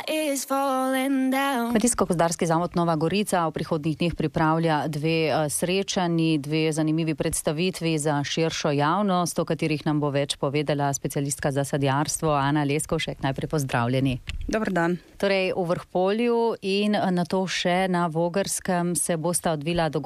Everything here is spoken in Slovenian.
Kmetijsko-gozdarski zavod Nova Gorica v prihodnjih dneh pripravlja dve srečanji, dve zanimivi predstavitvi za širšo javnost, o katerih nam bo več povedala specialistka za sadjarstvo Ana Leskovšek. Najprej pozdravljeni. Dobar dan. Torej v Vrhpolju in nato še na Vogrskem se bosta odvila